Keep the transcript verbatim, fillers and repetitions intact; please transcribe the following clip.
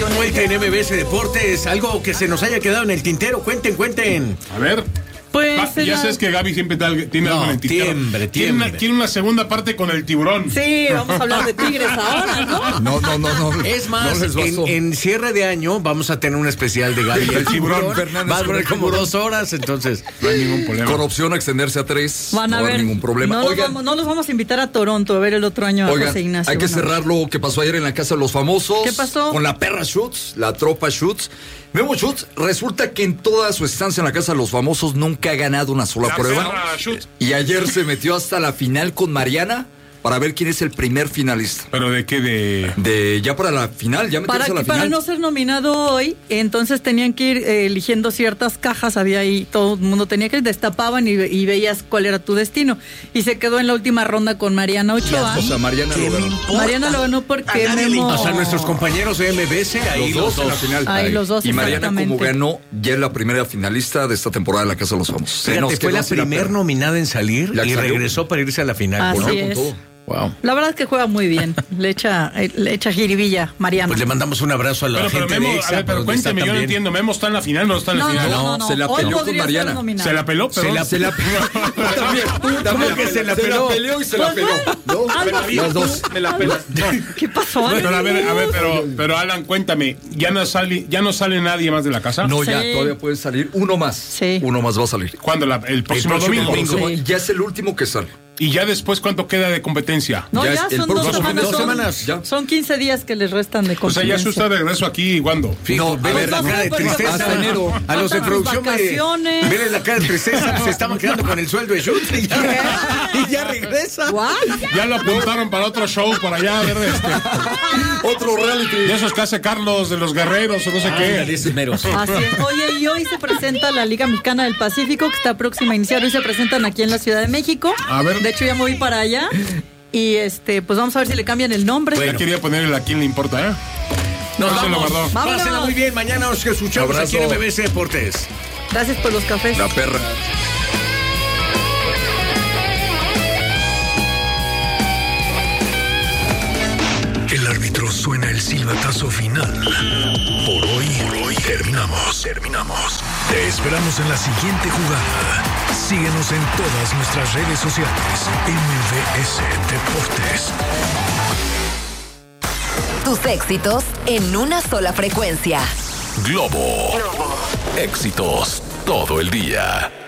de vuelta en M B S Deportes. Algo que se nos haya quedado en el tintero. Cuenten, cuenten. A ver. Pues Va, ya la... sabes que Gaby siempre tal, tiene no, algo en el tintero. Tiembre, tiene, una, tiene una segunda parte con el tiburón. Sí, vamos a hablar de Tigres ahora, ¿no? No, no, no, no. Es más, no en, en cierre de año vamos a tener un especial de Gaby. El tiburón, Fernández. Va a durar como dos horas, entonces no hay ningún problema. Con opción a extenderse a tres. Van a no ver. hay ningún problema. No, Oigan, nos vamos, no los vamos a invitar a Toronto a ver el otro año a oigan, José Ignacio. hay que Bueno. cerrar lo que pasó ayer en la Casa de los Famosos. ¿Qué pasó? Con la perra Schutz, la tropa Schutz. Memo Schutz, resulta que en toda su estancia en la Casa de los Famosos nunca ha ganado una sola La prueba. perra Schutz. Y ayer se metió hasta la final con Mariana para ver quién es el primer finalista. ¿Pero de qué? De... De ya para la final, ya meterse Para, a la que- para final. no ser nominado hoy, entonces tenían que ir eh, eligiendo ciertas cajas, había ahí, todo el mundo tenía que ir, destapaban y, ve- y veías cuál era tu destino. Y se quedó en la última ronda con Mariana Ochoa. O sea, Mariana ¿Qué lo me ganó. importa? Mariana lo ganó porque A nadie le Memo... importa. O sea, nuestros compañeros de M B S, ahí Los los dos en la dos. final. Ahí los dos, Y Mariana, exactamente. como ganó, ya es la primera finalista de esta temporada de la Casa de los Famosos. Se nos Fíjate, fue quedó la así primer perra. nominada en salir La y salió. regresó para irse a la final. Así ¿no? Con es. todo. Wow. La verdad es que juega muy bien, le echa, eh, le echa jiribilla, Mariana. Pues le mandamos un abrazo a la Pero, pero gente Memo, de a Exa, ver, pero donde está cuénteme, yo no también. entiendo. ¿Memo está en la final o no está en la no, no, final? no, no, no, se la hoy peleó con podría ser Mariana. nominado. ¿Se la peló? Se Perdón. la, Se la también, ¿Cómo también. que se la Se peló? la peleó y se la Pues peló. bueno, ¿No? algo así. Las dos. Me la pela. No. ¿Qué pasó? Pero a ver, a ver, pero, pero Alan, cuéntame, ¿ya no sale, ya no sale nadie más de la casa? No, ya, Sí. todavía puede salir uno más. Sí. Uno más va a salir. ¿Cuándo? La- el próximo, próximo domingo. domingo. Sí. Ya es el último que sale. Y ya después, ¿cuánto queda de competencia? No, Ya ya, es el son dos próximo semanas. fin de son, semana. Ya. son quince días que les restan de O sea, ya se competencia. está de regreso aquí, ¿cuándo? Fijo, No, vele a ver, la no, cara de porque tristeza. hasta enero. A los de Faltan sus producción, me- vacaciones. vele la cara de tristeza. Se estaban quedando con el sueldo de Schutz y ya, y ya regresa. ¿What? Ya lo apuntaron para otro show por allá, a ver, este, Otro reality. de esos que hace Carlos de los Guerreros o no sé Ándale, qué. esos meros. Así es. Oye, y hoy se presenta la Liga Mexicana del Pacífico, que está próxima a iniciar. Hoy se presentan aquí en la Ciudad de México. A ver. De hecho, ya me voy para allá. Y este, pues vamos a ver si le cambian el nombre. Ya quería ponerle a quién le importa, ¿eh? Nos No, se lo vamos. guardó. Vámonos. Pásenla muy bien. Mañana os escuchamos Abrazo. aquí en M B S Deportes. Gracias por los cafés. La perra. El árbitro suena el silbatazo final. Por hoy, por hoy terminamos, terminamos. Te esperamos en la siguiente jugada. Síguenos en todas nuestras redes sociales. M V S Deportes. Tus éxitos en una sola frecuencia. Globo. Éxitos todo el día.